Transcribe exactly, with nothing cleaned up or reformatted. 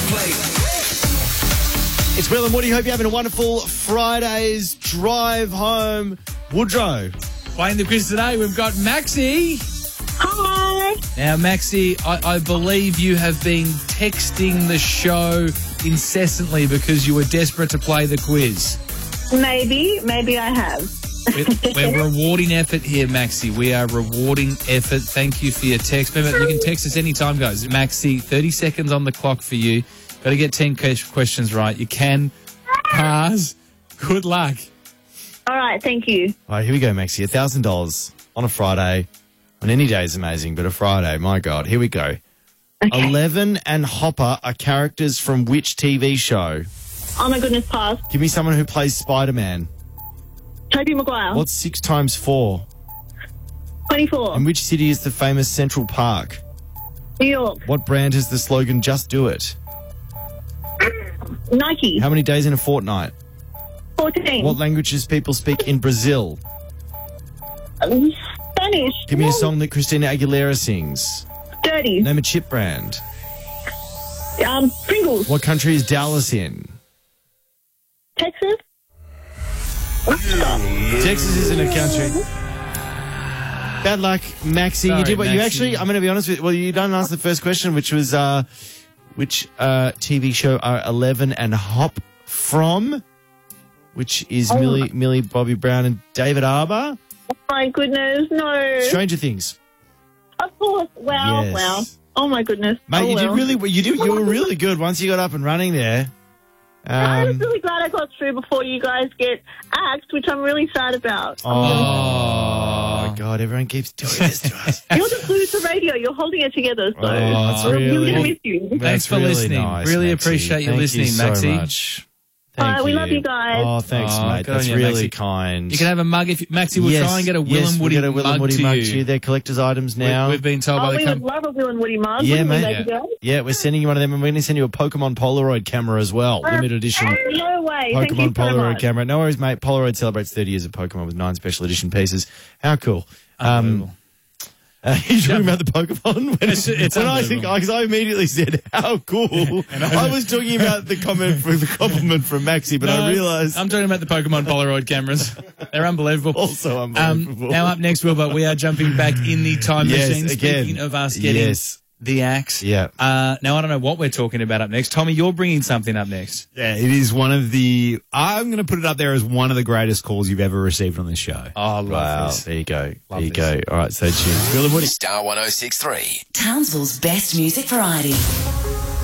It's Will and Woody. Hope you're having a wonderful Friday's drive home. Woodrow. Playing the quiz today, we've got Maxie. Hi. Now, Maxie, I, I believe you have been texting the show incessantly because you were desperate to play the quiz. Maybe, maybe I have. We're, we're rewarding effort here, Maxie. We are rewarding effort. Thank you for your text. Remember, you can text us anytime, guys. Maxie, thirty seconds on the clock for you. Got to get ten questions right. You can pass. Good luck. All right, thank you. All right, here we go, Maxie. one thousand dollars on a Friday. On any day is amazing, but a Friday, my God. Here we go. Okay. Eleven and Hopper are characters from which T V show? Oh my goodness, pass. Give me someone who plays Spider-Man. Tobey Maguire. What's six times four? twenty-four. In which city is the famous Central Park? New York. What brand has the slogan Just Do It? Nike. How many days in a fortnight? fourteen. What languages people speak in Brazil? Um, Spanish. Give me a No. song that Christina Aguilera sings. Dirty. Name a chip brand. Um, Pringles. What country is Dallas in? Texas. Texas isn't a country. Bad luck, Maxie. Sorry, you did what you Maxie. actually, I'm going to be honest with you. Well, you don't answer the first question, which was, uh, which uh, T V show are Eleven and Hop from? Which is Oh. Millie, Millie Bobby Brown and David Arbor. Oh my goodness, no. Stranger Things. Of course. Wow, Yes. wow. Oh my goodness. Mate, oh, you well. did really, you did, you were really good once you got up and running there. I was Um, really glad I got through before you guys get axed, which I'm really sad about. oh, my God, everyone keeps doing this to us. You're the glue to radio. You're holding it together, so Oh, that's we're really- going to miss you. Thanks That's for really listening. nice, Really Maxie. appreciate you Thank listening, so Maxie. much. All Thank right, we love you guys. Oh, thanks, Oh, mate. good That's on you, really Maxie. kind. You can have a mug if you, Maxie will yes, try and get a Will yes, and Woody we'll get a Will mug and Woody to mug you. to you. They're collector's items now. We, we've been told Oh, by the we would company. love a Will and Woody mug. yeah, wouldn't we, mate. baby girl? Yeah, we're sending you one of them, and we're going to send you a Pokemon Polaroid camera as well. Limited edition No way. Thank you Pokemon so Polaroid much. camera. No worries, mate. Polaroid celebrates thirty years of Pokemon with nine special edition pieces. How cool. Um, Unbelievable. Uh, you're talking about the Pokemon? When, It's- it's when I think, unbelievable. because I immediately said, how cool. I was talking about the comment for the compliment from Maxie, but No, I realised I'm talking about the Pokemon Polaroid cameras. They're unbelievable. also Um, unbelievable. now up next, Wilbur, we are jumping back in the time Yes, machine. again. Speaking of us getting Yes. the axe. Yeah. Uh, now, I don't know what we're talking about up next. Tommy, you're bringing something up next. Yeah, it is one of the, I'm going to put it up there as one of the greatest calls you've ever received on this show. Oh, I love Wow, this. there you go. Love there you this. go. All right, stay tuned. Will and Woody. Star one oh six three. Townsville's best music variety.